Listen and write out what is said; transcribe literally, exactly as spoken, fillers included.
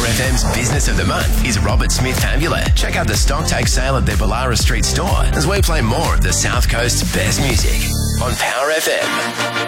F M's Business of the Month is Robert Smith Fabula. Check out the stock take sale at their Ballara Street store as we play more of the South Coast's best music on Power F M.